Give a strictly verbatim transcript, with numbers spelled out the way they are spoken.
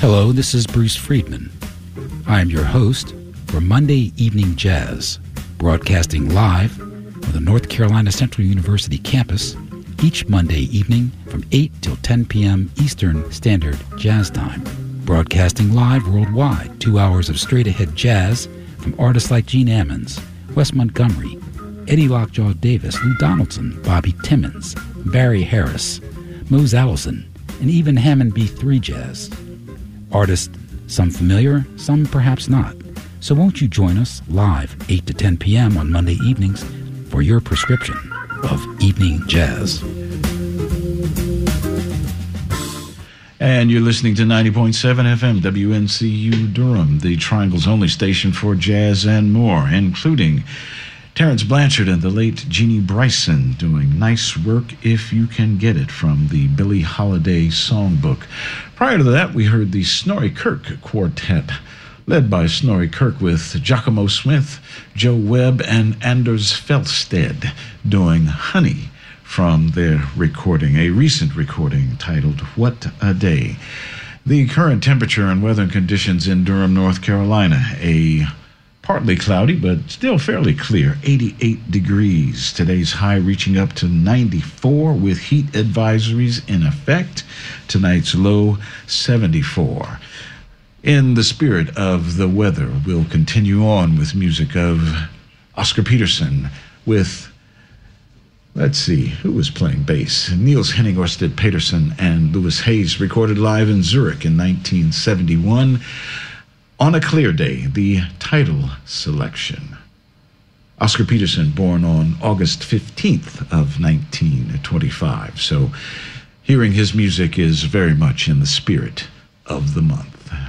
Hello, this is Bruce Friedman. I am your host for Monday Evening Jazz, broadcasting live from the North Carolina Central University campus each Monday evening from eight till ten p.m. Eastern Standard Jazz Time. Broadcasting live worldwide, two hours of straight-ahead jazz from artists like Gene Ammons, Wes Montgomery, Eddie Lockjaw Davis, Lou Donaldson, Bobby Timmons, Barry Harris, Mose Allison, and even Hammond B three Jazz. Artists, some familiar, some perhaps not. So won't you join us live eight to ten p.m. on Monday evenings for your prescription of evening jazz. And you're listening to ninety point seven F M W N C U Durham, the Triangle's only station for jazz and more, including Terrence Blanchard and the late Jeannie Bryson doing Nice Work If You Can Get It from the Billie Holiday Songbook. Prior to that, we heard the Snorri Kirk Quartet, led by Snorri Kirk with Giacomo Smith, Joe Webb, and Anders Felsted doing Honey from their recording, a recent recording titled What a Day. The current temperature and weather conditions in Durham, North Carolina, a partly cloudy, but still fairly clear, eighty-eight degrees. Today's high reaching up to ninety-four with heat advisories in effect. Tonight's low, seventy-four. In the spirit of the weather, we'll continue on with music of Oscar Peterson with, let's see, who was playing bass? Niels Henning Orsted Peterson and Louis Hayes, recorded live in Zurich in nineteen seventy-one. On a Clear Day, the title selection. Oscar Peterson, born on August fifteenth of nineteen twenty-five. So hearing his music is very much in the spirit of the month.